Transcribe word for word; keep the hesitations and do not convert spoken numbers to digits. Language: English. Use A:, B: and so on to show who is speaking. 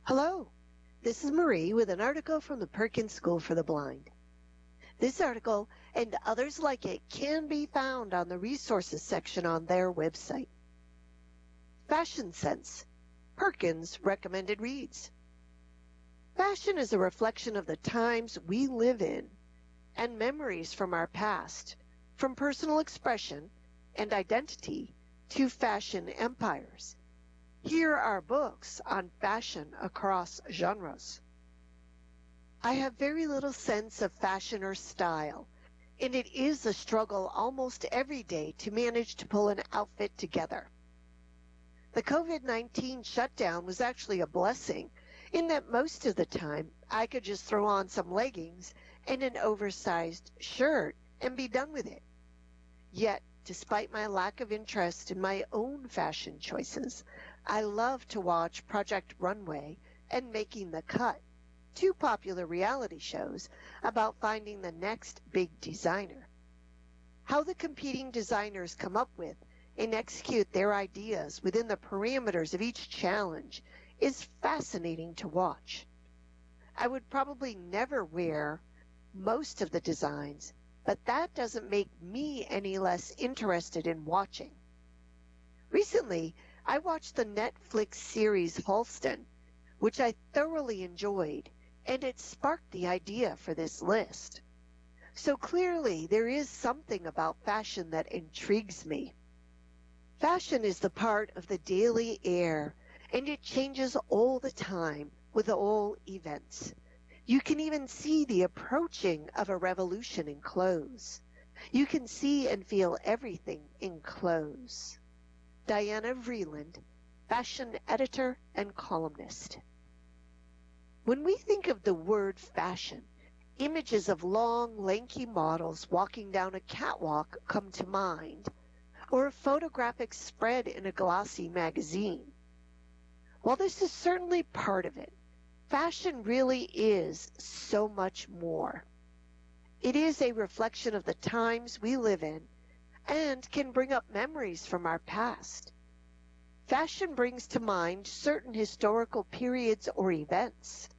A: Hello, this is Marie with an article from the Perkins School for the Blind. This article and others like it can be found on the resources section on their website. Fashion Sense, Perkins Recommended Reads. Fashion is a reflection of the times we live in and memories from our past, from personal expression and identity to fashion empires. Here are books on fashion across genres. I have very little sense of fashion or style, and it is a struggle almost every day to manage to pull an outfit together. The COVID nineteen shutdown was actually a blessing in that most of the time I could just throw on some leggings and an oversized shirt and be done with it. Yet, despite my lack of interest in my own fashion choices, I love to watch Project Runway and Making the Cut, two popular reality shows about finding the next big designer. How the competing designers come up with and execute their ideas within the parameters of each challenge is fascinating to watch. I would probably never wear most of the designs, but that doesn't make me any less interested in watching. Recently, I watched the Netflix series Halston, which I thoroughly enjoyed, and it sparked the idea for this list. So clearly, there is something about fashion that intrigues me. Fashion is the part of the daily air, and it changes all the time with all events. You can even see the approaching of a revolution in clothes. You can see and feel everything in clothes. Diana Vreeland, fashion editor and columnist. When we think of the word fashion, images of long, lanky models walking down a catwalk come to mind, or a photographic spread in a glossy magazine. While this is certainly part of it, fashion really is so much more. It is a reflection of the times we live in and can bring up memories from our past. Fashion brings to mind certain historical periods or events.